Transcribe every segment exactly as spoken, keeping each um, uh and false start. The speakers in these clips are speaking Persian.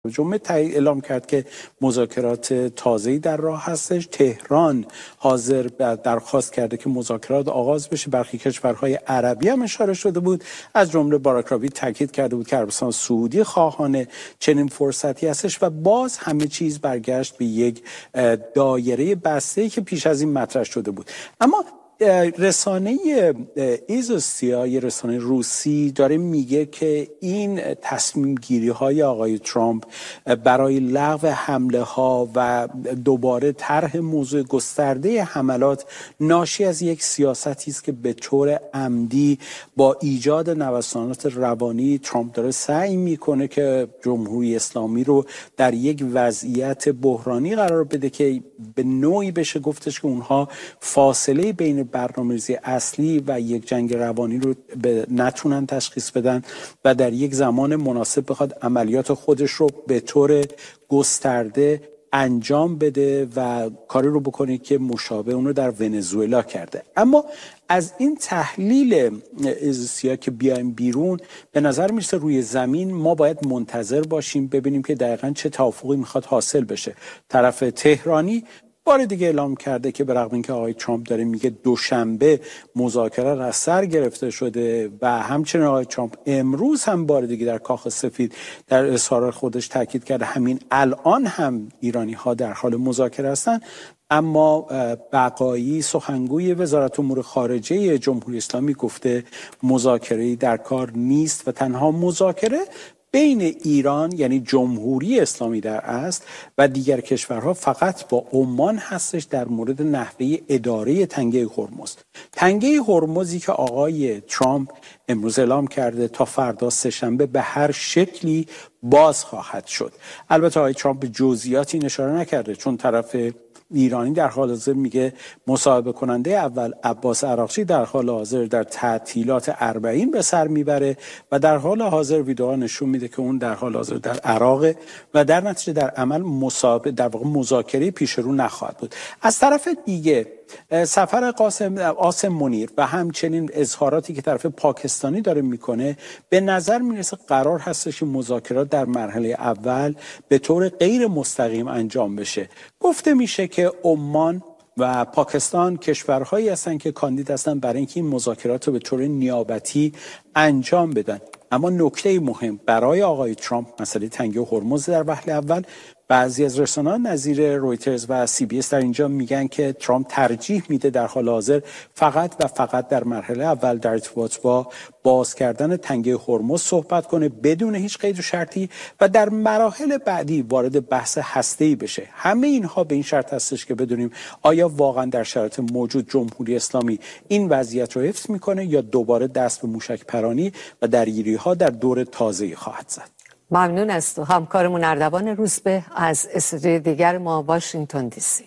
جمعه تایید اعلام کرد که مذاکرات تازه‌ای در راه هستش. تهران حاضر به درخواست کرده که مذاکرات آغاز بشه. برخی کشورهای عربی هم اشاره شده بود، از جمله باراک رابی تاکید کرده بود که عربستان سعودی خواهان چنین فرصتی هستش و باز همه چیز برگشت به یک دایره بسته‌ای که پیش از این مطرح شده بود. اما رسانه ایزوستیا، یه رسانه روسی، داره میگه که این تصمیم گیری های آقای ترامپ برای لغو حمله ها و دوباره طرح موضوع گسترده حملات ناشی از یک سیاستی است که به طور عمدی با ایجاد نوسانات روانی ترامپ داره سعی میکنه که جمهوری اسلامی رو در یک وضعیت بحرانی قرار بده که به نوعی بشه گفتش که اونها فاصله بین برنامه‌ریزی اصلی و یک جنگ روانی رو به نتونن تشخیص بدن و در یک زمان مناسب بخواد عملیات خودش رو به طور گسترده انجام بده و کاری رو بکنه که مشابه اون رو در ونزوئلا کرده. اما از این تحلیل ایزوستیا که بیایم بیرون، به نظر میرسه روی زمین ما باید منتظر باشیم ببینیم که دقیقاً چه توافقی میخواد حاصل بشه. طرف تهرانی بار دیگه اعلام کرده که به رغم اینکه آقای ترامپ داره میگه دوشنبه مذاکره را سر گرفته شده و همچنین آقای ترامپ امروز هم بار دیگه در کاخ سفید در اظهار خودش تاکید کرده همین الان هم ایرانی ها در حال مذاکره هستن، اما بقایی سخنگوی وزارت امور خارجه جمهوری اسلامی گفته مذاکره‌ای در کار نیست و تنها مذاکره بین ایران یعنی جمهوری اسلامی در اصل و دیگر کشورها فقط با عمان هستش در مورد نحوه اداره تنگه هرمز. تنگه هرمزی که آقای ترامپ امروز اعلام کرده تا فردا سه‌شنبه به هر شکلی باز خواهد شد. البته آقای ترامپ به جزئیاتی اشاره نکرده، چون طرف ایرانی در حال حاضر میگه مصاحبه کننده اول عباس عراقچی در حال حاضر در تعطیلات اربعین به سر میبره و در حال حاضر ویدئوها نشون میده که اون در حال حاضر در عراق و در نتیجه در عمل مصاحبه در واقع مذاکره پیش رو نخواهد بود. از طرف دیگه سفر قاسم عاصم منیر و همچنین اظهاراتی که طرف پاکستانی داره میکنه به نظر میرسه قرار هستش که مذاکرات در مرحله اول به طور غیر مستقیم انجام بشه. گفته میشه که عمان و پاکستان کشورهایی هستن که کاندید هستن برای اینکه این مذاکرات رو به طور نیابتی انجام بدن. اما نکته مهم برای آقای ترامپ مسئله تنگه هرمز در وهله اول. بعضی از رسانه‌ها نظیر رویترز و سی بی اس در اینجا میگن که ترامپ ترجیح میده در حال حاضر فقط و فقط در مرحله اول در ارتباط با باز کردن تنگه هرمز صحبت کنه بدون هیچ قید و شرطی و در مراحل بعدی وارد بحث هسته‌ای بشه. همه اینها به این شرط هستش که بدونیم آیا واقعا در شرایط موجود جمهوری اسلامی این وضعیت رو حفظ میکنه یا دوباره دست به موشک پرانی و درگیری‌ها در دور تازه‌ای خواهد زد. ممنون از تو همکارمون اردوان روزبه از استودیوی دیگر ما واشنگتن دی سی.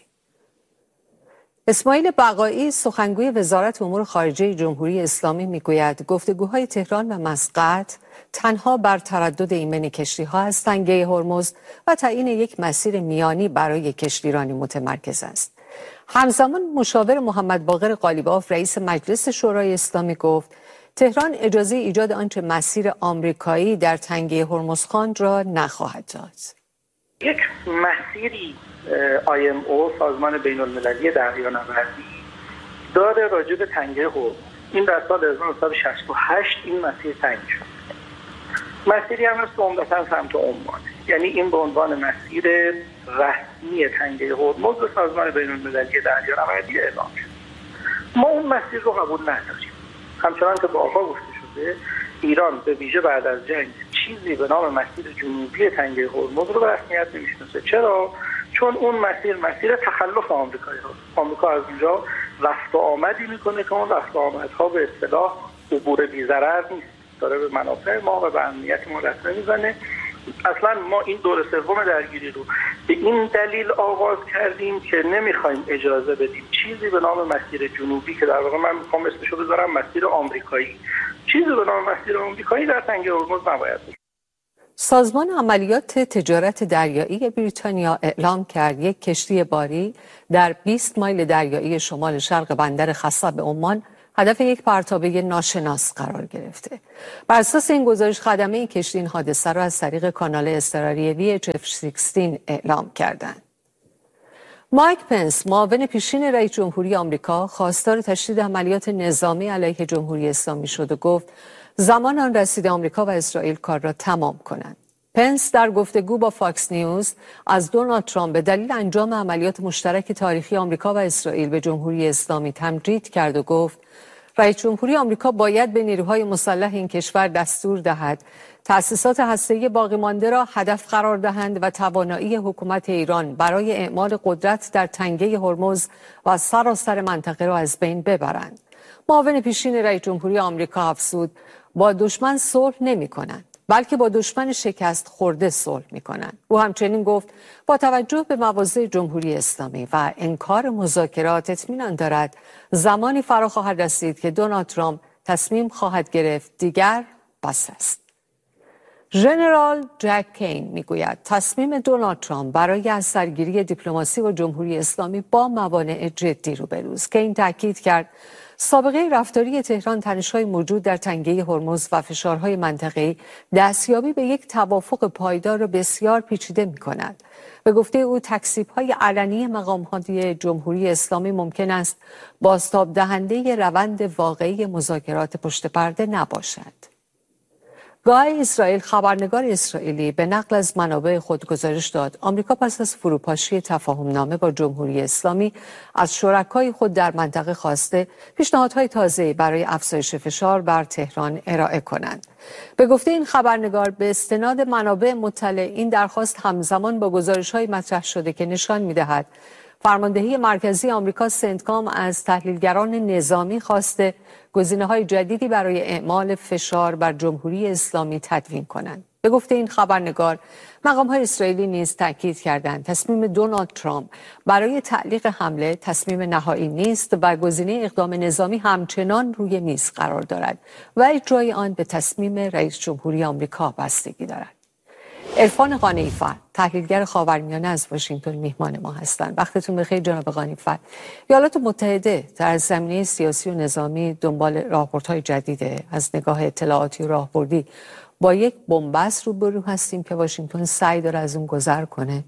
اسماعیل بقایی سخنگوی وزارت امور خارجه جمهوری اسلامی میگوید گفتگوهای تهران و مسقط تنها بر تردد ایمن کشتی‌ها از تنگه هرمز و تعیین یک مسیر میانی برای کشتیرانی متمرکز است. همزمان مشاور محمد باقر قالیباف رئیس مجلس شورای اسلامی گفت تهران اجازه ایجاد آنچه مسیر آمریکایی در تنگه هرمزخان را نخواهد داد. یک مسیری آی ام او سازمان بین المللی دریانوردی داره راجع به تنگه هرمز. این در سال هزار و نهصد و شصت و هشت این مسیر تعیین شد. مسیری هم است عمدتاً سمت عمان. یعنی این به عنوان مسیر رسمی تنگه هرمز به سازمان بین المللی دریانوردی اعلام شد. ما اون مسیر رو قبول نداریم. همچنان که بارها گفته شده ایران به ویژه بعد از جنگ چیزی به نام مسیر جنوبی تنگه هرمز رو به رسمیت نمیشناسه. چرا؟ چون اون مسیر مسیر تخلف آمریکایی هست. آمریکا از اونجا رفت و آمدی میکنه که اون رفت و آمدها به اصطلاح عبور بی ضرر نیست، داره به منافع ما و به امنیت ما دست نمیزنه. اصلا ما این دور سوم درگیری رو به این دلیل آغاز کردیم که نمیخوایم اجازه بدیم چیزی به نام مسیر جنوبی که در واقع من میخوام اسمشو بذارم مسیر آمریکایی، چیزی به نام مسیر آمریکایی در تنگه هرمز نباید باشه. سازمان عملیات تجارت دریایی بریتانیا اعلام کرد یک کشتی باری در بیست مایل دریایی شمال شرق بندر خصب عمان هدف یک پرتابه ناشناس قرار گرفته. بر اساس این گزارش خدمه کشتی این حادثه را از طریق کانال اضطراری وی اچ اف شانزده اعلام کردند. مایک پنس، معاون پیشین رئیس جمهوری آمریکا، خواستار تشدید عملیات نظامی علیه جمهوری اسلامی شد و گفت زمان آن رسیده آمریکا و اسرائیل کار را تمام کنند. پنس در گفتگو با فاکس نیوز از دونالد ترامپ به دلیل انجام عملیات مشترک تاریخی آمریکا و اسرائیل به جمهوری اسلامی تمجید کرد و گفت رئیس جمهوری آمریکا باید به نیروهای مسلح این کشور دستور دهد تأسیسات هسته‌ای باقی مانده را هدف قرار دهند و توانایی حکومت ایران برای اعمال قدرت در تنگه هرمز و سراسر منطقه را از بین ببرند. معاون پیشین رئیس جمهوری آمریکا افزود با دشمن صلح نمی‌کنند، بلکه با دشمن شکست خورده صلح می‌کنند. او همچنین گفت با توجه به مواضع جمهوری اسلامی و انکار مذاکرات اطمینان دارد زمانی فرا خواهد رسید که دونالد ترامپ تصمیم خواهد گرفت دیگر بس است. ژنرال جک کین میگوید تصمیم دونالد ترامپ برای از سرگیری دیپلماسی و جمهوری اسلامی با موانع جدی روبروست. کین تاکید کرد سابقه رفتاری تهران، تنش‌های موجود در تنگه هرمز و فشارهای منطقه‌ای دستیابی به یک توافق پایدار را بسیار پیچیده می‌کند. به گفته او تکذیب‌های علنی مقام‌های جمهوری اسلامی ممکن است بازتاب دهنده روند واقعی مذاکرات پشت پرده نباشد. گای اسرائیل، خبرنگار اسرائیلی، به نقل از منابع خود گزارش داد آمریکا پس از فروپاشی تفاهم‌نامه با جمهوری اسلامی از شرکای خود در منطقه خواسته پیشنهادهای تازه‌ای برای افزایش فشار بر تهران ارائه کنند. به گفته این خبرنگار به استناد منابع مطلع این درخواست همزمان با گزارش‌های مطرح شده که نشان می‌دهد فرماندهی مرکزی آمریکا سنتکام از تحلیلگران نظامی خواسته گزینه‌های جدیدی برای اعمال فشار بر جمهوری اسلامی تدوین کنند. به گفته این خبرنگار مقام‌های اسرائیلی نیز تاکید کردند تصمیم دونالد ترامپ برای تعلیق حمله تصمیم نهایی نیست و گزینه اقدام نظامی همچنان روی میز قرار دارد و اجرای آن به تصمیم رئیس جمهوری آمریکا بستگی دارد. عرفان قانعی‌فر، تحلیلگر خاورمیانه، از واشنگتن میهمان ما هستند. وقتتون بخیر جناب قانعی‌فر. ایالات متحده در زمینه سیاسی و نظامی دنبال راهبردهای جدیده. از نگاه اطلاعاتی و راهبردی با یک بنبست روبرو هستیم که واشنگتن سعی داره از اون گذر کنه.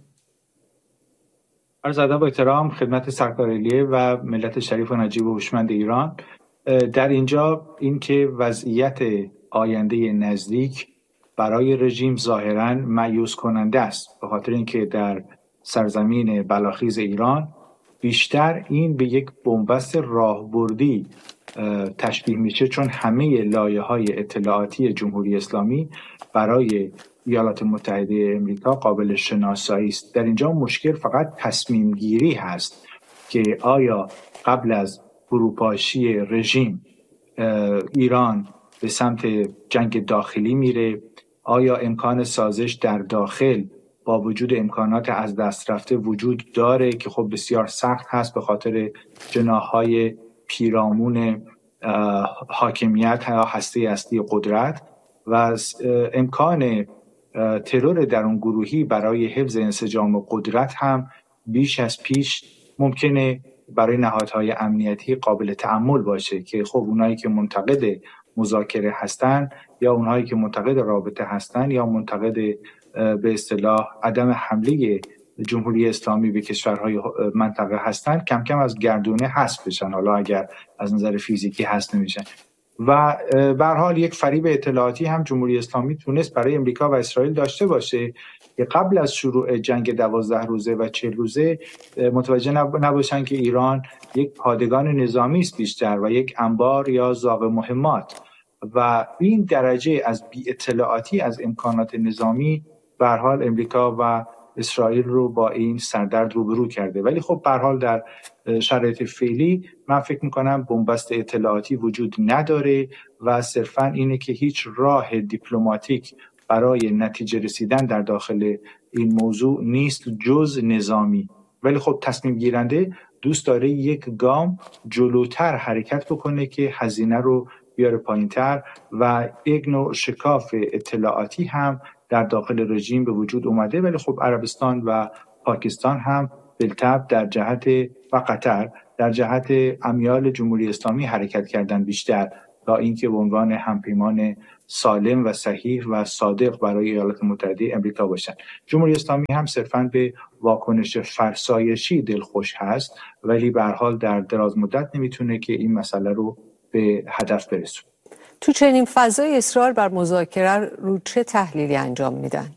عرض ادب و احترام خدمت سرکار عالیه و ملت شریف و نجیب و هوشمند ایران. در اینجا اینکه وضعیت آینده نزدیک برای رژیم ظاهراً مایوس کننده است، به خاطر اینکه در سرزمین بلاخیز ایران بیشتر این به یک بنبست راهبردی تشبیه میشه، چون همه لایه‌های اطلاعاتی جمهوری اسلامی برای ایالات متحده امریکا قابل شناسایی است. در اینجا مشکل فقط تصمیم گیری هست که آیا قبل از فروپاشی رژیم ایران به سمت جنگ داخلی میره؟ آیا امکان سازش در داخل با وجود امکانات از دست رفته وجود داره که خب بسیار سخت هست به خاطر جناح‌های پیرامون حاکمیت یا هسته اصلی قدرت و امکان ترور درون گروهی برای حفظ انسجام قدرت هم بیش از پیش ممکنه برای نهادهای امنیتی قابل تأمل باشه که خب اونایی که منتقد مذاکره هستن یا اونهایی که منتقد رابطه هستن یا منتقد به اصطلاح عدم حمله جمهوری اسلامی به کشورهای منطقه هستن کم کم از گردونه حذف بشن، حالا اگر از نظر فیزیکی حذف نمیشن. و به هر حال یک فریب اطلاعاتی هم جمهوری اسلامی تونست برای امریکا و اسرائیل داشته باشه که قبل از شروع جنگ دوازده روزه و چهل روزه متوجه نباشن که ایران یک پادگان نظامی است بیشتر و یک انبار یا زاغ مهمات، و این درجه از بی اطلاعاتی از امکانات نظامی به هر حال امریکا و اسرائیل رو با این سردرد روبرو کرده. ولی خب به هر حال در شرایط فعلی من فکر میکنم بنبست اطلاعاتی وجود نداره و صرفا اینه که هیچ راه دیپلماتیک برای نتیجه رسیدن در داخل این موضوع نیست جز نظامی. ولی خب تصمیم گیرنده دوست داره یک گام جلوتر حرکت بکنه که هزینه رو بیاره پایین‌تر و یک نوع شکاف اطلاعاتی هم در داخل رژیم به وجود اومده. ولی خب عربستان و پاکستان هم بالطبع در جهت و قطر در جهت امیال جمهوری اسلامی حرکت کردن بیشتر تا اینکه به عنوان همپیمان سالم و صحیح و صادق برای ایالات متحده آمریکا باشند. جمهوری اسلامی هم صرفاً به واکنش فرسایشی دلخوش هست، ولی به هر حال در دراز مدت نمیتونه که این مسئله رو به هدف برسونه. تو چنین فضای اصرار بر مذاکره رو چه تحلیلی انجام میدن؟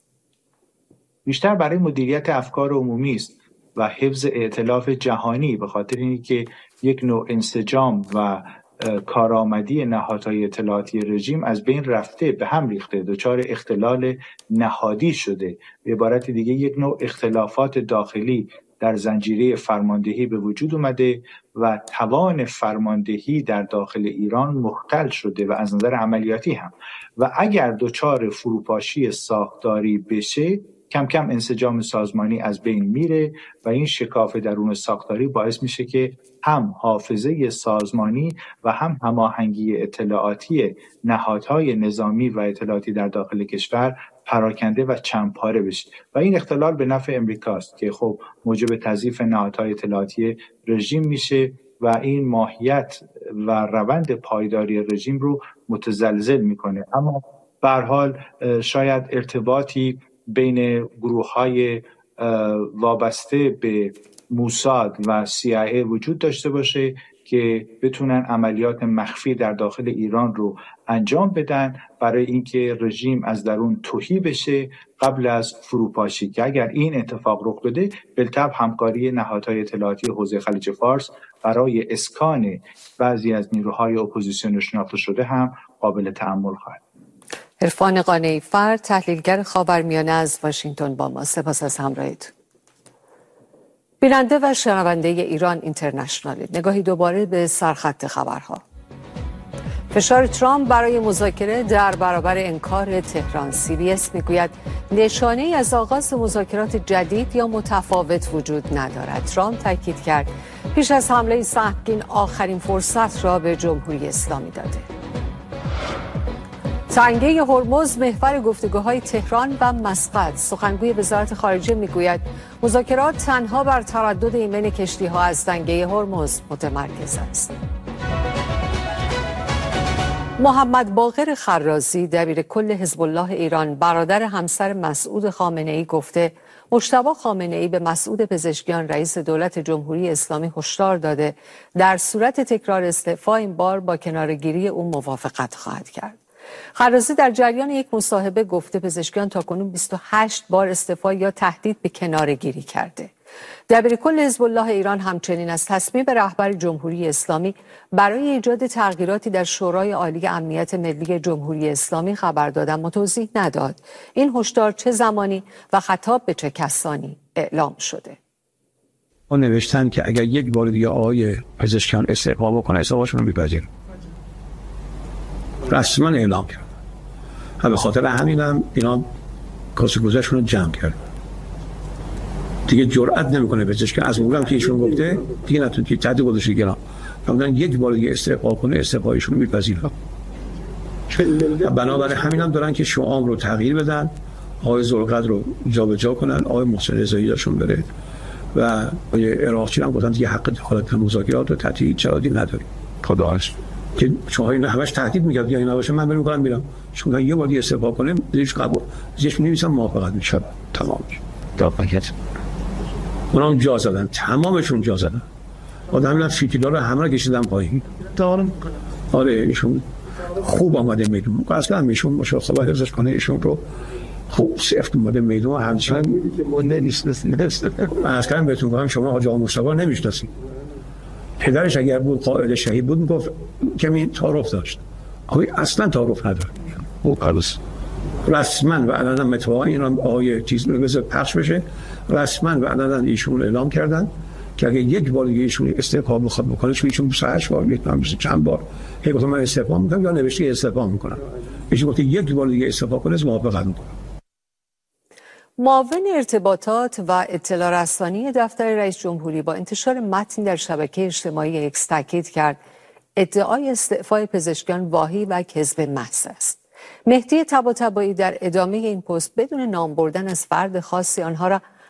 بیشتر برای مدیریت افکار عمومی است و حفظ ائتلاف جهانی، به خاطر اینکه یک نوع انسجام و کارآمدی نهادهای اطلاعاتی رژیم از بین رفته، به هم ریخته، دچار اختلال نهادی شده. به عبارت دیگه یک نوع اختلافات داخلی در زنجیره فرماندهی به وجود اومده و توان فرماندهی در داخل ایران مختل شده و از نظر عملیاتی هم، و اگر دچار فروپاشی ساختاری بشه کم کم انسجام سازمانی از بین میره و این شکاف درون ساختاری باعث میشه که هم حافظه سازمانی و هم هماهنگی اطلاعاتی نهادهای نظامی و اطلاعاتی در داخل کشور پراکنده و چندپاره بشه و این اختلال به نفع امریکاست که خب موجب تضعیف نهادهای اطلاعاتی رژیم میشه و این ماهیت و روند پایداری رژیم رو متزلزل میکنه. اما به هر حال شاید ارتباطی بین گروه‌های وابسته به موساد و سی آی ای وجود داشته باشه که بتونن عملیات مخفی در داخل ایران رو انجام بدن برای اینکه رژیم از درون تهی بشه قبل از فروپاشی، که اگر این اتفاق رخ بده بالطبع همکاری نهادهای اطلاعاتی حوزه خلیج فارس برای اسکان بعضی از نیروهای اپوزیسیون شناخته شده هم قابل تأمل خواهد. عرفان قانعی فرد، تحلیلگر خاورمیانه از واشنگتن با ما. سپاس از همراهیتون. بیننده و شنونده ایران اینترنشنال، نگاهی دوباره به سرخط خبرها. فشار ترامپ برای مذاکره در برابر انکار تهران. سی بی اس میگوید نشانه‌ای از آغاز مذاکرات جدید یا متفاوت وجود ندارد. ترامپ تاکید کرد پیش از حمله سهمگین آخرین فرصت را به جمهوری اسلامی داده. تنگه هرمز محور گفتگوهای تهران و مسقط. سخنگوی وزارت خارجه میگوید مذاکرات تنها بر تردد ایمن کشتی‌ها از تنگه هرمز متمرکز است. محمد باقر خرازی، دبیر کل حزب الله ایران، برادر همسر مسعود خامنه‌ای، گفته مجتبی خامنه‌ای به مسعود پزشکیان رئیس دولت جمهوری اسلامی هشدار داده در صورت تکرار استعفا این بار با کناره‌گیری او موافقت خواهد کرد. خرازی در جریان یک مصاحبه گفته پزشکیان تاکنون بیست و هشت بار استعفا یا تهدید به کناره‌گیری کرده. دبیر کل حزب الله ایران همچنین از تصمیم رهبر جمهوری اسلامی برای ایجاد تغییراتی در شورای عالی امنیت ملی جمهوری اسلامی خبر داد، اما توضیح نداد این هشدار چه زمانی و خطاب به چه کسانی اعلام شده. اون نوشتن که اگر یک بار دیگه آقای پزشکیان استعفا بکنه استعفاشون رو میپذیرن. رسما اعلام کرد. به خاطر همینم اینا کاسه گذشتون رو جمع کرد. دیگه جرئت نمیکنه پزشک از اونم که ایشون گفته دیگه نتونه که تهدید گذاشته گرا. فرمودن یک بار دیگه استعفا کنه استعفایشون رو میپذیرن. بنابراین همینم دارن که شعار رو تغییر بدن، آقای ذوالقدر رو جابجا کنن، آقای محسن رضایی داشون بره و آقای عراقچی هم گفتن دیگه حق دخالت در مذاکرات رو تعطیل چرادی نداریم. خداش که شما اینا همش تهدید میگه یا اینا باشه من برم میکنم میرم چون یه بار دیگه استعفا کنه زیرش قبول زیرش می‌نویسم موافقت میشه تمام تا پاکت اونم جا زدن، تمامشون جا زدن. آدم فیتیلا رو همه رو کشیدن پایین. دارم آره ایشون خوب آمده میدون اصلا ایشون ماشاءالله خدا حفظش کنه ایشون رو خوب سفت اومده میدون همچنین مونده نیست نیست از کردم بهتون گفتم شما حاج آقا مصطفی نمیشناسید. پدرش اگر بود قائد شهید بود میگفت کمی تعارف داشت، آقای اصلا تعارف نداره. او قرص رسما و علنا متواقع این آقای چیز رو پخش بشه، رسما و علنا ایشون اعلام کردن که اگه یک بار دیگه ایشون استعفا بخواد بکنه، چون ایشون هشت بار میتونم چند بار هی گفتم من استعفا میکنم یا نوشته استعفا میکنم، ایشون گفت یک بار دیگه استعفا کنه موافقت میکنم. معاون ارتباطات و اطلاع رسانی دفتر رئیس جمهوری با انتشار متن در شبکه اجتماعی اکس تاکید کرد ادعای استعفای پزشکیان واهی و کذب محض است. مهدی طباطبایی در ادامه این پست بدون نام بردن از فرد خاصی آنها را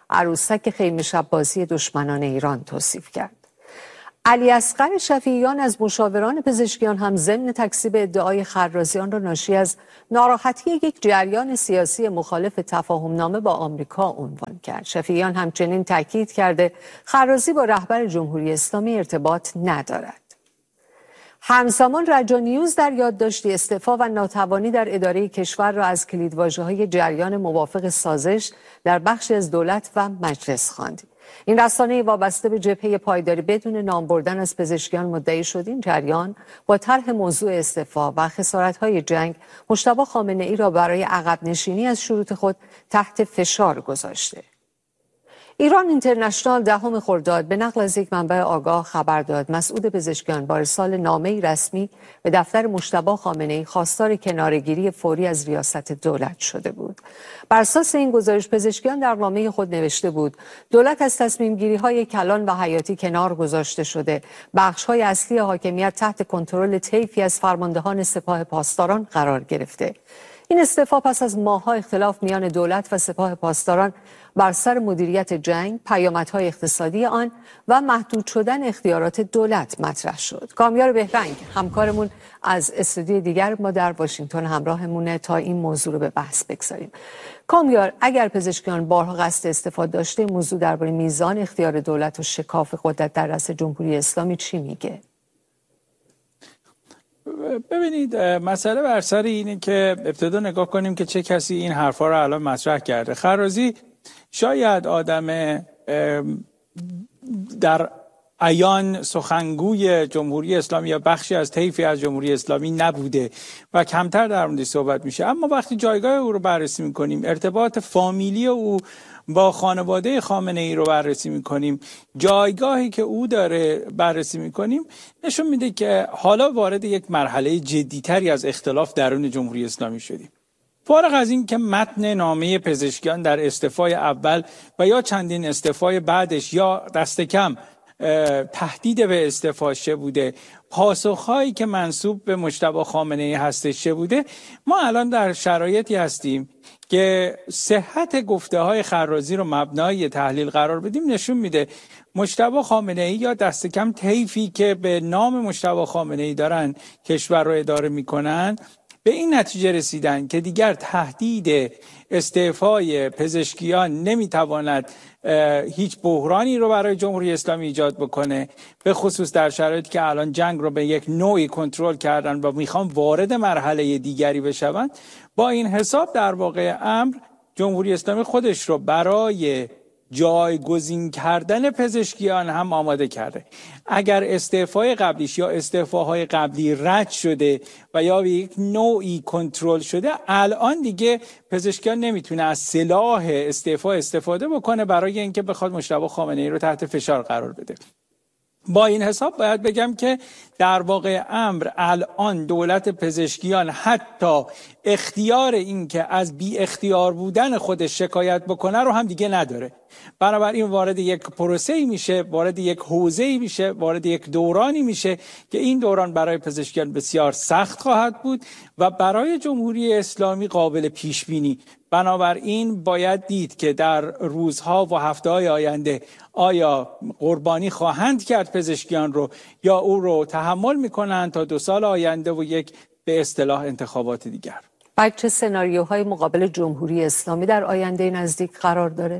عروسک خیمه شب بازی دشمنان ایران توصیف کرد. علی اصغر شفیعیان از مشاوران پزشکیان هم ضمن تکذیب ادعای خرازیان را ناشی از ناراحتی یک جریان سیاسی مخالف تفاهمنامه با آمریکا عنوان کرد. شفیعیان همچنین تاکید کرده خرازی با رهبر جمهوری اسلامی ارتباط ندارد. همزمان رجا نیوز در یادداشتی استعفا و ناتوانی در اداره کشور را از کلیدواژه‌های جریان موافق سازش در بخشی از دولت و مجلس خواند. این رسانه وابسته به جبهه پایداری بدون نام بردن از پزشکیان مدعی شد این جریان با طرح موضوع استعفا و خسارت‌های جنگ مجتبی خامنه‌ای را برای عقب نشینی از شروط خود تحت فشار گذاشته. ایران اینترنشنال دهم خرداد به نقل از یک منبع آگاه خبر داد مسعود پزشکیان با ارسال نامه‌ای رسمی به دفتر مجتبی خامنه‌ای خواستار کناره‌گیری فوری از ریاست دولت شده بود. بر اساس این گزارش پزشکیان در نامه خود نوشته بود دولت از تصمیم‌گیری‌های کلان و حیاتی کنار گذاشته شده، بخش‌های اصلی حاکمیت تحت کنترل طیفی از فرماندهان سپاه پاسداران قرار گرفته. این استعفا پس از ماه‌ها اختلاف میان دولت و سپاه پاسداران بر سر مدیریت جنگ، پیامدهای اقتصادی آن و محدود شدن اختیارات دولت مطرح شد. کامیار بهرنگ همکارمون از استودیوی دیگر ما در واشنگتن همراهمونه تا این موضوع رو به بحث بگذاریم. کامیار، اگر پزشکیان بارها قصد استفاده داشته، موضوع درباره میزان اختیار دولت و شکاف قدرت در دست جمهوری اسلامی چی میگه؟ ببینید مسئله بر سر اینه که ابتدا نگاه کنیم که چه کسی این حرفا رو الان مطرح کرده. خرازی شاید آدم در عیان سخنگوی جمهوری اسلامی یا بخشی از طیفی از جمهوری اسلامی نبوده و کمتر در موردش صحبت میشه، اما وقتی جایگاه او رو بررسی میکنیم، ارتباط فامیلی او با خانواده خامنه ای رو بررسی میکنیم، جایگاهی که او داره بررسی میکنیم، نشون میده که حالا وارد یک مرحله جدیتری از اختلاف درون جمهوری اسلامی شدیم. فارغ از این که متن نامه پزشکیان در استعفای اول و یا چندین استعفای بعدش یا دست کم تهدید به استعفا چه بوده، پاسخهایی که منسوب به مجتبی خامنه ای هستش چه بوده، ما الان در شرایطی هستیم که صحت گفته های خرازی رو مبنای تحلیل قرار بدیم نشون میده مجتبی خامنه ای یا دست کم طیفی که به نام مجتبی خامنه ای دارن کشور رو اداره میکنن به این نتیجه رسیدن که دیگر تهدید استعفای پزشکیان نمیتواند هیچ بحرانی رو برای جمهوری اسلامی ایجاد بکنه، به خصوص در شرایطی که الان جنگ رو به یک نوعی کنترل کردن و میخوان وارد مرحله دیگری بشوند. با این حساب در واقع امر جمهوری اسلامی خودش رو برای جایگزین کردن پزشکیان هم آماده کرده. اگر استعفای قبلیش یا استعفاهای قبلی رد شده و یا به یک نوعی کنترل شده، الان دیگه پزشکیان نمیتونه از سلاح استعفا استفاده بکنه برای اینکه بخواد مجتبی خامنه ای رو تحت فشار قرار بده. با این حساب باید بگم که در واقع امر الان دولت پزشکیان حتی اختیار این که از بی اختیار بودن خودش شکایت بکنه رو هم دیگه نداره. بنابراین وارد یک پروسه‌ای میشه، وارد یک حوزه‌ای میشه، وارد یک دورانی میشه که این دوران برای پزشکیان بسیار سخت خواهد بود و برای جمهوری اسلامی قابل پیش بینی. بنابراین باید دید که در روزها و هفته‌های آینده آیا قربانی خواهند کرد پزشکیان رو یا او رو تحمل میکنند تا دو سال آینده و یک به اصطلاح انتخابات دیگر. بعد چه سناریوهای مقابل جمهوری اسلامی در آینده نزدیک قرار داره؟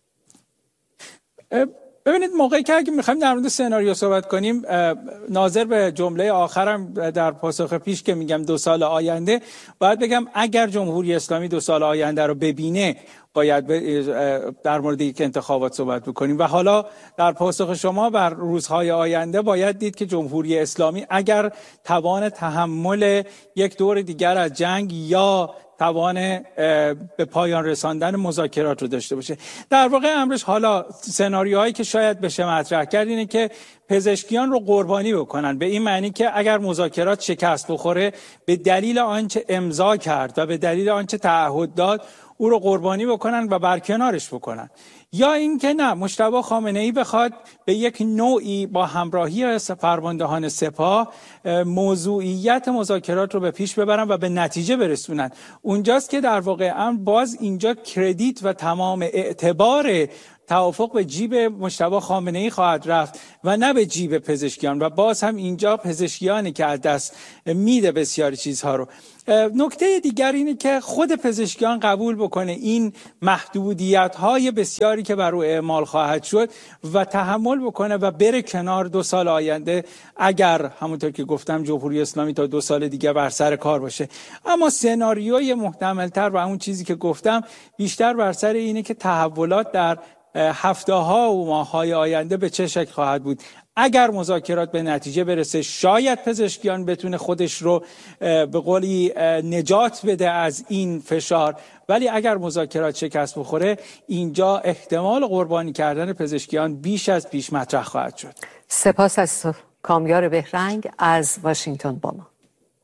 ببینید موقعی که اگه میخوایم در مورد سناریو صحبت کنیم، ناظر به جمله آخرم در پاسخ پیش که میگم دو سال آینده، باید بگم اگر جمهوری اسلامی دو سال آینده رو ببینه باید در مورد یک انتخابات صحبت بکنیم و حالا در پاسخ شما بر روزهای آینده باید دید که جمهوری اسلامی اگر توان تحمل یک دور دیگر از جنگ یا توان به پایان رساندن مذاکرات رو داشته باشه. در واقع امرش حالا سناریوهایی که شاید بشه مطرح کرد اینه که پزشکیان رو قربانی بکنن، به این معنی که اگر مذاکرات شکست بخوره به دلیل آنچه امضا کرد و به دلیل آنچه تعهد داد او رو قربانی بکنن و برکنارش بکنن، یا اینکه نه مجتبی خامنه ای بخواد به یک نوعی با همراهی فرماندهان سپاه موضوعیت مذاکرات رو به پیش ببرن و به نتیجه برسونن. اونجاست که در واقع امر باز اینجا کردیت و تمام اعتبار توافق به جیب مجتبی خامنه‌ای خواهد رفت و نه به جیب پزشکیان و باز هم اینجا پزشکیانی که از دست میده بسیاری چیزها رو. نکته دیگر اینه که خود پزشکیان قبول بکنه این محدودیت‌های بسیاری که بر او اعمال خواهد شد و تحمل بکنه و بره کنار دو سال آینده اگر همونطور که گفتم جمهوری اسلامی تا دو سال دیگه بر سر کار باشه. اما سناریوی محتمل‌تر و اون چیزی که گفتم بیشتر بر سر اینه که تحولات در هفته ها و ماه های آینده به چه شکل خواهد بود. اگر مذاکرات به نتیجه برسه شاید پزشکیان بتونه خودش رو به قولی نجات بده از این فشار، ولی اگر مذاکرات شکست بخوره اینجا احتمال قربانی کردن پزشکیان بیش از پیش مطرح خواهد شد. سپاس از کامیار بهرنگ از واشنگتن با ما.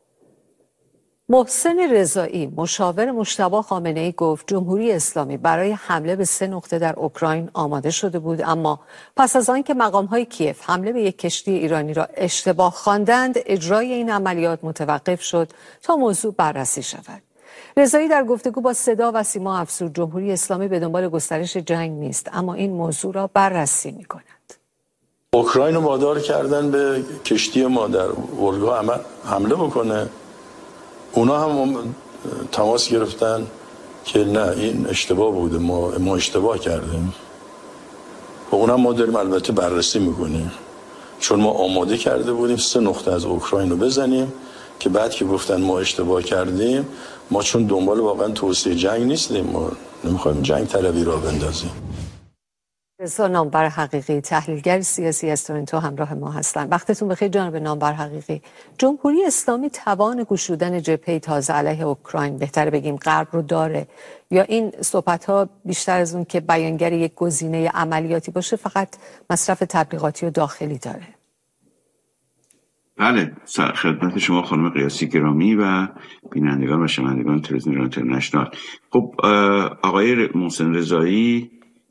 محسن رضایی مشاور مجتبی خامنه‌ای گفت جمهوری اسلامی برای حمله به سه نقطه در اوکراین آماده شده بود، اما پس از آنکه مقام‌های کیف حمله به یک کشتی ایرانی را اشتباه خواندند اجرای این عملیات متوقف شد تا موضوع بررسی شود. رضایی در گفتگو با صدا و سیما افزود جمهوری اسلامی به دنبال گسترش جنگ نیست، اما این موضوع را بررسی می‌کند. اوکراین رو وادار کردن به کشتی ما در ولگا حمله بکنه. اونا هم تماس گرفتن که نه این اشتباه بوده، ما ما اشتباه کردیم. و اونا ما داریم البته بررسی میکنیم، چون ما آماده کرده بودیم سه نقطه از اوکراین رو بزنیم که بعد که گفتن ما اشتباه کردیم، ما چون دنبال واقعا توسعه جنگ نیستیم، ما نمیخوایم جنگ طلبی را بندازیم. رضا نامور حقیقی تحلیلگر سیاسی از تورنتو همراه ما هستند. وقتتون بخیر جناب نامور حقیقی. جمهوری اسلامی توان گشودن جبهه تازه علیه اوکراین، بهتره بگیم غرب رو داره، یا این صحبت‌ها بیشتر از اون که بیانگر یک گزینه عملیاتی باشه فقط مصرف تبلیغاتی و داخلی داره؟ بله، خدمت شما خانم قیاسی گرامی و بینندگان و شنوندگان تلویزیون ایران اینترنشنال. خب آقای محسن رضایی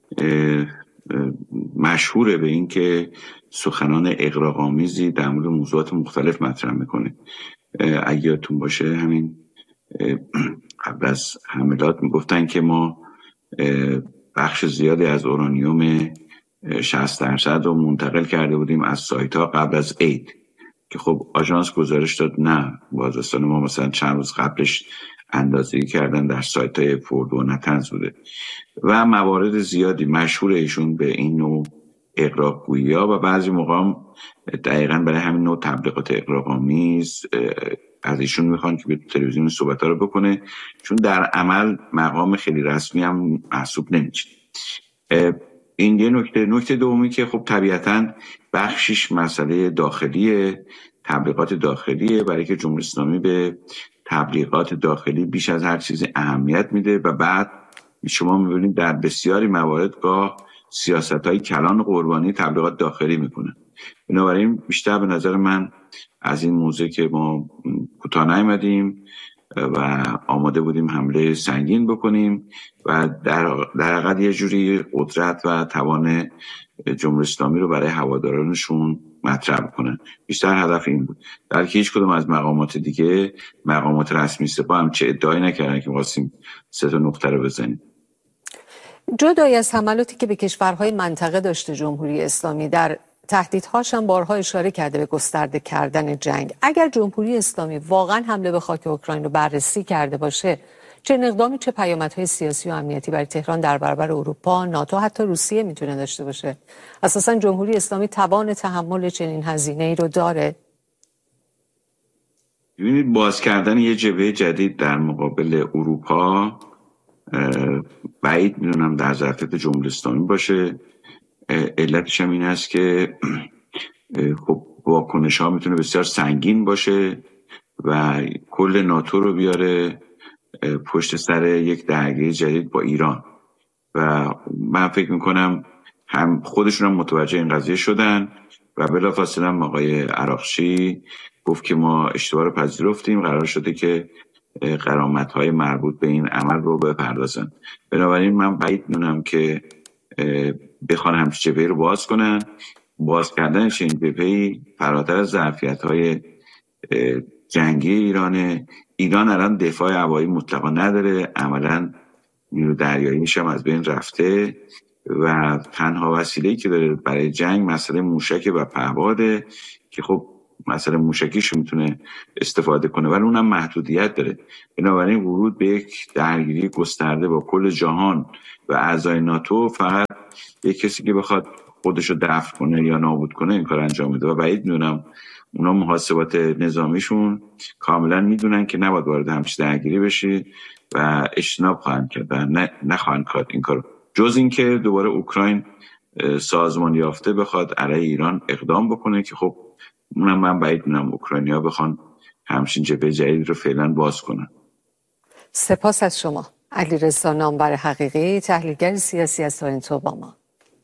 مشهوره به این که سخنان اغراق‌آمیزی در مورد موضوعات مختلف مطرح میکنه. اگه یادتون باشه همین قبل از حملات میگفتن که ما بخش زیادی از اورانیوم شصت درصد رو منتقل کرده بودیم از سایت ها قبل از عید، که خب آژانس گزارش داد نه، بازرسان ما مثلا چند روز قبلش اندازه‌گیری کردن در سایت های فوردو و نتنز بوده و موارد زیادی مشهور ایشون به این نوع اغراق‌گویی‌ها و بعضی موقع هم دقیقاً برای همین نوع تبلیغات اغراق‌آمیز از ایشون میخوان که به تلویزیون صحبت‌ها رو بکنه، چون در عمل مقام خیلی رسمی هم محسوب نمیشه. این یه نکته. نکته دومی که خب طبیعتاً بخشش مسئله داخلیه، تبلیغات داخلیه، برای که جمهوری اسلامی به تبلیغات داخلی بیش از هر چیزی اهمیت میده و بعد شما میبینید در بسیاری موارد گاه سیاست‌های کلان قربانی تبلیغات داخلی میکنن. بنابراین بیشتر به نظر من از این موضوع که ما کوتاه نیامدیم و آماده بودیم حمله سنگین بکنیم و در در حقیقت یه جوری قدرت و توان جمهوری اسلامی رو برای هوادارانشون مطرح بکنن. بیشتر هدف این بود، در که هیچ کدوم از مقامات دیگه، مقامات رسمی سپاه هم چه ادعایی نکردن که واسیم سه تا نقطه رو بزنیم. جدای از حملاتی که به کشورهای منطقه داشته جمهوری اسلامی، در تهدیدهاش هم بارها اشاره کرده به گسترده کردن جنگ. اگر جمهوری اسلامی واقعا حمله به خاک اوکراین رو بررسی کرده باشه، چه اقدامی، چه پیامدهای سیاسی و امنیتی برای تهران در برابر اروپا، ناتو، حتی روسیه میتونه داشته باشه؟ اساسا جمهوری اسلامی توان تحمل چنین هزینه‌ای رو داره؟ ببینید، باز کردن یه جبهه جدید در مقابل اروپا بعید میدونم در ظرفیت جمهوری اسلامی باشه. علتش هم این است که خب واکنش ها میتونه بسیار سنگین باشه و کل ناتو رو بیاره پشت سر یک درگیری جدید با ایران و من فکر میکنم هم خودشون هم متوجه این قضیه شدن و بلافاصله هم آقای عراقچی گفت که ما اشتباه رو پذیرفتیم، قرار شده که غرامت‌های مربوط به این عمل رو بپردازن. بنابراین من بعید میدونم که بخوان همچین جبهه‌ای رو باز کنن. باز کردن چنین جبهه‌ای فراتر از ظرفیت‌های جنگی ایرانه. ایران الان دفاع هوایی مطلقا نداره، عملاً نیرو دریاییش هم از بین رفته و تنها وسیله‌ای که داره برای جنگ مسئله موشک و پهپاده که خب مسئله موشکیش میتونه استفاده کنه ولی اونم محدودیت داره. بنابراین ورود به یک درگیری گسترده با کل جهان و اعضای ناتو فقط یک کسی که بخواد خودشو دفع کنه یا نابود کنه این کار انجام میده و بعید میدونم اونا محاسبات نظامیشون کاملا میدونن که نباید وارد همچین درگیری بشه و اجتناب خواهند کرد و نه نخواهند کرد این کارو، جز اینکه دوباره اوکراین سازمان یافته بخواد علیه ایران اقدام بکنه که خب اونم من بعید میدونم اوکراینیا بخوان همچین جبهه جدید رو فعلا باز کنن. سپاس از شما علیرضا نامور حقیقی، تحلیلگر سیاسی از تورنتو با ما.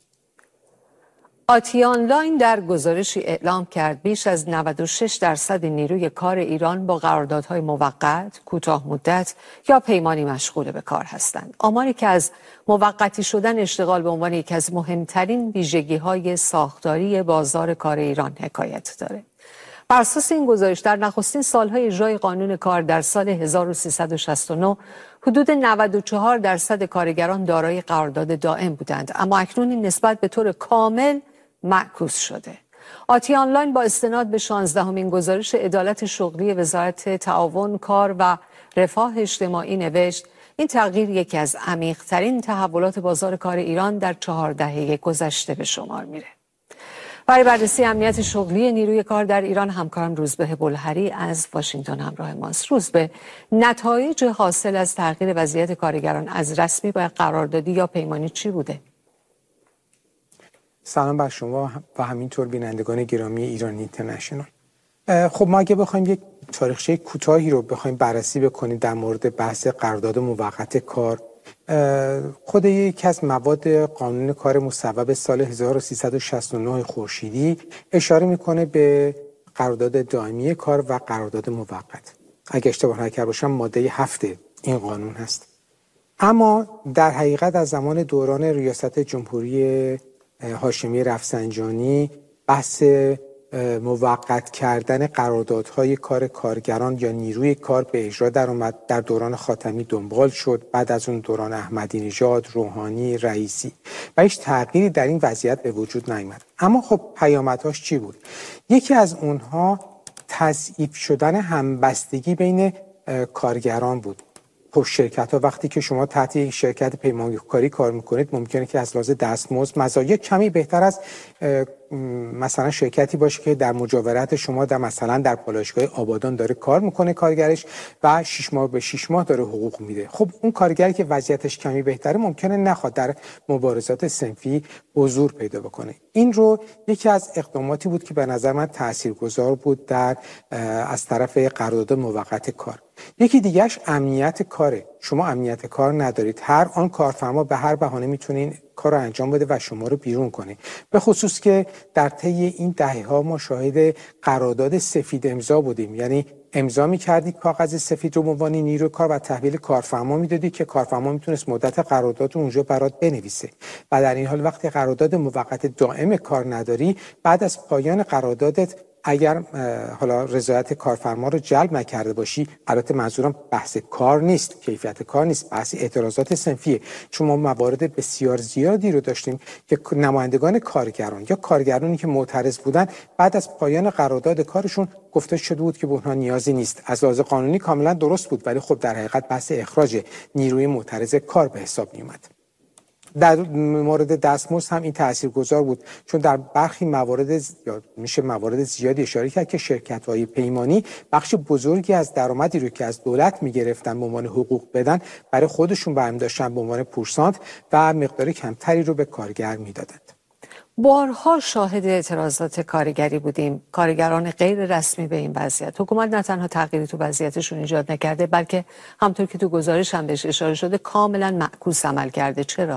آتی آنلاین در گزارشی اعلام کرد بیش از نود و شش درصد نیروی کار ایران با قراردادهای موقت، کوتاه مدت یا پیمانی مشغول به کار هستند. آماری که از موقتی شدن اشتغال به عنوان یکی از مهمترین ویژگی‌های ساختاری بازار کار ایران حکایت داره. بر اساس این گزارش در نخستین سالهای اجرای قانون کار در سال هزار و سیصد و شصت و نه حدود نود و چهار درصد کارگران دارای قرارداد دائم بودند، اما اکنون این نسبت به طور کامل معکوس شده. آتی آنلاین با استناد به شانزدهمین گزارش عدالت شغلی وزارت تعاون، کار و رفاه اجتماعی نوشت این تغییر یکی از عمیق‌ترین تحولات بازار کار ایران در چهار دهه گذشته به شمار میره. برای بررسی امنیت شغلی نیروی کار در ایران همکارم روزبه بلهری از واشنگتن همراه ماست. روزبه، نتایج حاصل از تغییر وضعیت کارگران از رسمی به قراردادی یا پیمانی چی بوده؟ سلام بر شما و همینطور بینندگان گرامی ایران اینترنشنال. خب ما اگه بخوایم یک تاریخچه کوتاهی رو بخوایم بررسی بکنیم در مورد بحث قرارداد موقت کار، خود یکی از مواد قانون کار مصوب سال هزار و سیصد و شصت و نه خورشیدی اشاره میکنه به قرارداد دائمی کار و قرارداد موقت. اگه اشتباه نکرده باشم ماده هفت این قانون هست. اما در حقیقت از زمان دوران ریاست جمهوری هاشمی رفسنجانی بحث موقت کردن قراردادهای کار کارگران یا نیروی کار به اجرا در اومد. در دوران خاتمی دنبال شد، بعد از اون دوران احمدی نژاد، روحانی، رئیسی و هیچ تغییری در این وضعیت به وجود نیامد. اما خب پیامدهاش چی بود؟ یکی از اونها تضعیف شدن همبستگی بین کارگران بود. خب شرکت ها وقتی که شما تحت یک شرکت پیمانکاری کار میکنید ممکنه که از لحاظ دستمزد مزایا کمی بهتر از مثلا شرکتی باشه که در مجاورت شما در مثلا در پالایشگاه آبادان داره کار میکنه کارگرش و شش ماه به شش ماه داره حقوق میده. خب اون کارگری که وضعیتش کمی بهتره ممکنه نخواد در مبارزات صنفی حضور پیدا بکنه. این رو یکی از اقداماتی بود که به نظر من تاثیرگذار بود در از طرف قرارداد موقت کار. یکی دیگهش امنیت کاره. شما امنیت کار ندارید، هر آن کارفرما به هر بهانه میتونه کار رو انجام بده و شما رو بیرون کنه. به خصوص که در طی این دهه‌ها ما شاهد قرارداد سفید امضا بودیم، یعنی امضا می‌کردی کاغذ سفید رو به عنوان نیروی کار و تحویل کارفرما میدادی که کارفرما میتونست مدت قرارداد رو اونجا برات بنویسه و در این حال وقتی قرارداد موقت دائم کار نداری بعد از پایان قراردادت اگر حالا رضایت کارفرما رو جلب نکرده باشی، البته منظورم بحث کار نیست، کیفیت کار نیست، بحث اعتراضات صنفیه، چون ما موارد بسیار زیادی رو داشتیم که نمایندگان کارگران یا کارگرانی که معترض بودن بعد از پایان قرارداد کارشون گفته شده بود که به اونها نیازی نیست. از لحاظ قانونی کاملا درست بود ولی خب در حقیقت بحث اخراج نیروی معترض کار به حساب می اومد. در مورد دستمزد هم این تاثیرگذار بود، چون در برخی موارد زیاد میشه موارد زیادی اشاره کرد که شرکت‌های پیمانی بخش بزرگی از درآمدی رو که از دولت می‌گرفتن به عنوان حقوق بدن برای خودشون برمی داشتن به عنوان پورسانت و مقدار کمتری رو به کارگر میدادند. بارها شاهد اعتراضات کارگری بودیم، کارگران غیر رسمی به این وضعیت. حکومت نه تنها تغییری تو وضعیتشون ایجاد نکرده بلکه همونطور که تو گزارش هم بهش اشاره شده کاملا معکوس عمل کرده. چرا؟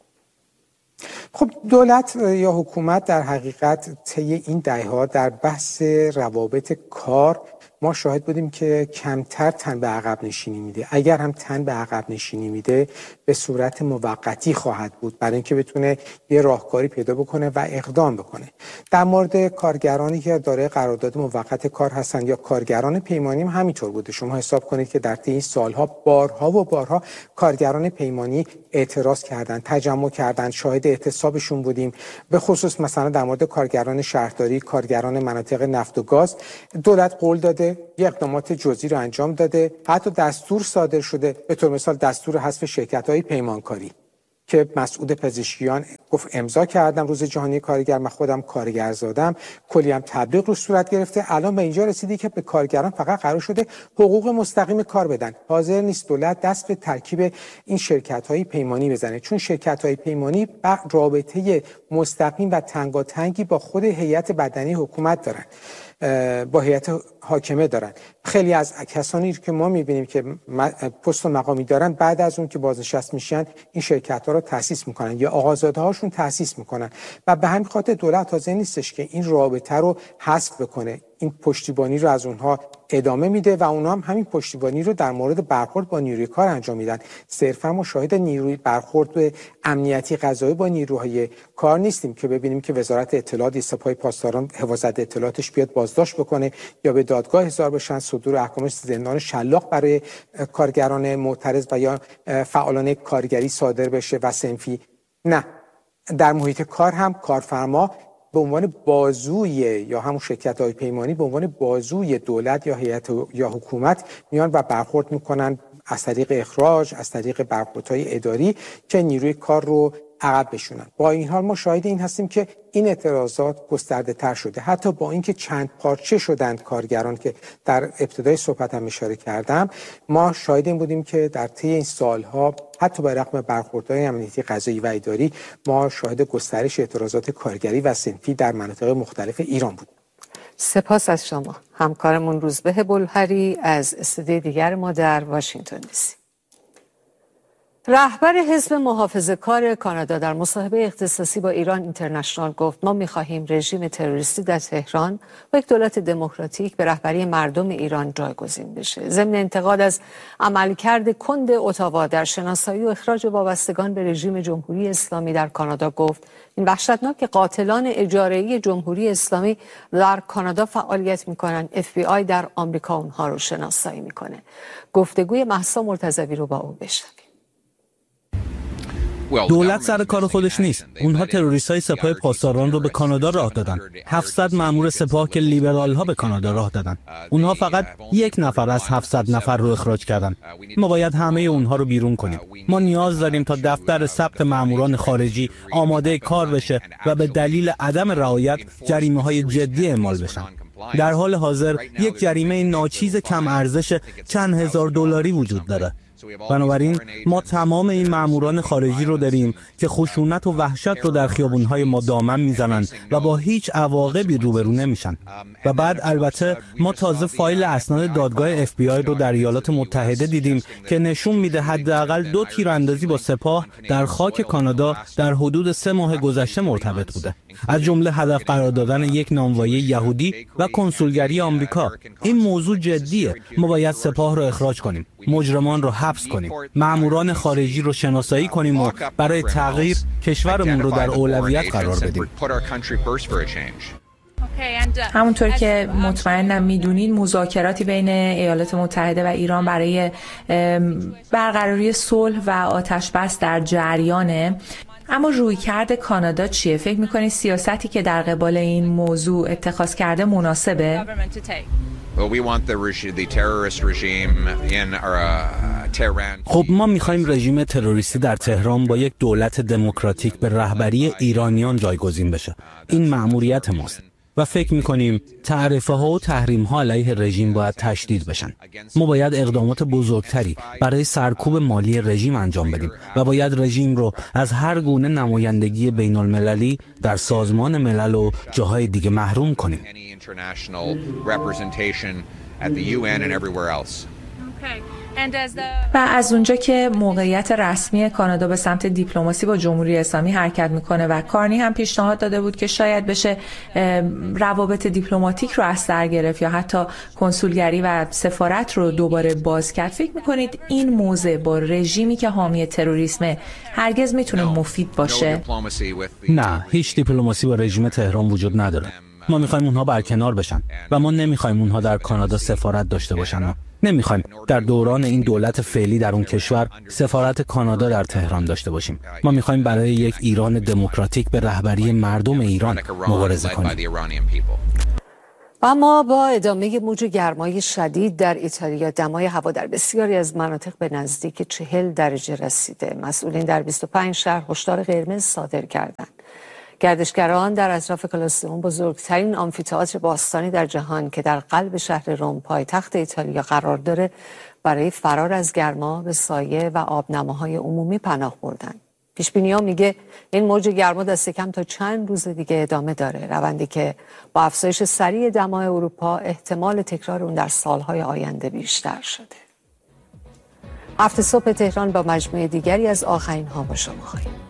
خب دولت یا حکومت در حقیقت طی این دهه‌ها در بحث روابط کار ما شاهد بودیم که کمتر تن به عقب نشینی میده. اگر هم تن به عقب نشینی میده به صورت موقتی خواهد بود، برای اینکه بتونه یه راهکاری پیدا بکنه و اقدام بکنه. در مورد کارگرانی که دارای قرارداد موقت کار هستن یا کارگران پیمانی هم همینطور بوده. شما حساب کنید که در طی این سالها بارها و بارها کارگران پیمانی اعتراض کردن، تجمع کردن، شاهد اعتصابشون بودیم. به خصوص مثلا در مورد کارگران شهرداری، کارگران مناطق نفت و گاز، دولت قول داده، یه اقدامات جزئی رو انجام داده، حتی دستور صادر شده، به طور مثال دستور حذف شرکت‌های پیمانکاری که مسعود پزشکیان گفت امضا کردم روز جهانی کارگر، من خودم کارگرزادم، کلی هم تبلیغ رو صورت گرفته. الان به اینجا رسیدی که به کارگران فقط قرار شده حقوق مستقیم کار بدن. حاضر نیست دولت دست به ترکیب این شرکت‌های پیمانی بزنه، چون شرکت‌های پیمانی رابطه مستقیم و تنگاتنگی با خود هیئت بدنی حکومت دارن، با هیئت حاکمه دارن. خیلی از کسانی که ما می‌بینیم که پست و مقامی دارن، بعد از اون که بازنشست میشن این شرکت‌ها رو تأسیس میکنن یا آقازاده‌هاشون تأسیس میکنن و به همین خاطر دولت حاضر نیستش که این رابطه رو حذف بکنه. این پشتیبانی رو از اونها ادامه میده و اونها هم همین پشتیبانی رو در مورد برخورد با نیروی کار انجام میدن. صرفا ما شاهد نیروی برخورد به امنیتی قضایی با نیروهای کار نیستیم که ببینیم که وزارت اطلاعات، سپاه پاسداران، حفاظت اطلاعاتش بیاد بازداشت بکنه یا به دادگاه احضار بشن، صدور احکام زندان شلاق برای کارگران معترض و یا فعالان کارگری صادر بشه و صنفی. نه، در محیط کار هم کارفرما به عنوان بازوی یا همون شرکت‌های پیمانی به عنوان بازوی دولت یا هیئت یا حکومت میان و برخورد میکنن از طریق اخراج، از طریق برخوردهای اداری که نیروی کار رو عقب بشونن. با این حال ما شاهد این هستیم که این اعتراضات گسترده تر شده، حتی با اینکه چند پارچه شدند کارگران که در ابتدای صحبتم اشاره کردم. ما شاهد این بودیم که در طی این سالها حتی با رغم برخوردهای امنیتی قضایی و اداری ما شاهد گسترش اعتراضات کارگری و صنفی در مناطق مختلف ایران بود. سپاس از شما همکارمون روزبه بلهری از استودیوی دیگر ما در واشنگتن دی سی. رهبر حزب محافظه‌کار کانادا در مصاحبه اختصاصی با ایران اینترنشنال گفت ما می‌خواهیم رژیم تروریستی در تهران و یک دولت دموکراتیک به رهبری مردم ایران جایگزین بشه. ضمن انتقاد از عملکرد کند اتاوا در شناسایی و اخراج وابستگان به رژیم جمهوری اسلامی در کانادا گفت این وحشتناک اقاطلان اجاره‌ای جمهوری اسلامی در کانادا فعالیت می‌کنند. اف بی آی در آمریکا اونها رو شناسایی می‌کنه. گفتگوی مهسا مرتضوی رو با او بشنویم. دولت سر کار خودش نیست. اونها تروریست‌های سپاه پاسداران رو به کانادا راه دادن. هفتصد مأمور سپاه که لیبرال ها به کانادا راه دادن. اونها فقط یک نفر از هفتصد نفر رو اخراج کردن. ما باید همه اونها رو بیرون کنیم. ما نیاز داریم تا دفتر ثبت مأموران خارجی آماده کار بشه و به دلیل عدم رعایت جریمه‌های جدی اعمال بشن. در حال حاضر یک جریمه ناچیز کم ارزش چند هزار دلاری وجود داره. بنابراین ما تمام این ماموران خارجی رو داریم که خشونت و وحشت رو در خیابون‌های ما دامن میزنن و با هیچ عواقبی روبرو نمیشن. و بعد البته ما تازه فایل اسناد دادگاه اف بی آی رو در ایالات متحده دیدیم که نشون میده حداقل دو تیراندازی با سپاه در خاک کانادا در حدود سه ماه گذشته مرتبط بوده، از جمله هدف قرار دادن یک نانوایی یهودی و کنسولگری آمریکا. این موضوع جدیه. ما باید سپاه رو اخراج کنیم، مجرمان رو حبس کنیم، مأموران خارجی رو شناسایی کنیم و برای تغییر کشورمون رو در اولویت قرار بدیم. همونطور که مطمئنم میدونین مذاکراتی بین ایالات متحده و ایران برای برقراری صلح و آتش‌بس در جریانه. اما رویکرد کانادا چیه؟ فکر می‌کنید سیاستی که در قبال این موضوع اتخاذ کرده مناسبه؟ خب ما می‌خوایم رژیم تروریستی در تهران با یک دولت دموکراتیک به رهبری ایرانیان جایگزین بشه. این مأموریت ماست. و فکر می‌کنیم تعرفه ها و تحریم ها علیه رژیم باید تشدید بشن. ما باید اقدامات بزرگتری برای سرکوب مالی رژیم انجام بدیم و باید رژیم رو از هر گونه نمایندگی بین المللی در سازمان ملل و جاهای دیگه محروم کنیم. و از اونجا که موقعیت رسمی کانادا به سمت دیپلماسی با جمهوری اسلامی حرکت میکنه و کارنی هم پیشنهاد داده بود که شاید بشه روابط دیپلماتیک رو از سر گرفت یا حتی کنسولگری و سفارت رو دوباره باز کرد، فکر میکنید این موضع با رژیمی که حامی تروریسم هرگز میتونه مفید باشه؟ نه، هیچ دیپلماسی با رژیم تهران وجود نداره. ما میخوایم اونها برکنار بشن و ما نمیخوایم اونها در کانادا سفارت داشته باشن. نمیخوایم در دوران این دولت فعلی در اون کشور سفارت کانادا در تهران داشته باشیم. ما میخوایم برای یک ایران دموکراتیک به رهبری مردم ایران مبارزه کنیم. اما با ادامه موج گرمای شدید در ایتالیا دمای هوا در بسیاری از مناطق به نزدیک چهل درجه رسیده. مسئولین در بیست و پنج شهر هشدار قرمز صادر کردند. گردشگران در اطراف کلوسئوم، بزرگترین آمفی‌تئاتر باستانی در جهان که در قلب شهر روم پایتخت ایتالیا قرار داره، برای فرار از گرما به سایه و آبنماهای عمومی پناه بردن. پیشبینی‌ها میگه این موج گرما دست کم تا چند روز دیگه ادامه داره، روندی که با افزایش سریع دمای اروپا احتمال تکرار اون در سالهای آینده بیشتر شده. هفت صبح تهران با مجموعه دیگری از آخرین ها با شما خواهیم.